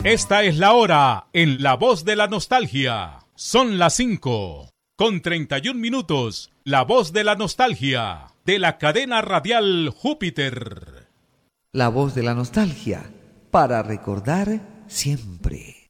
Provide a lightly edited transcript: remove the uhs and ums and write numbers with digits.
Esta es la hora en La Voz de la Nostalgia. Son las 5:31. La Voz de la Nostalgia, de la cadena radial Júpiter. La Voz de la Nostalgia, para recordar siempre.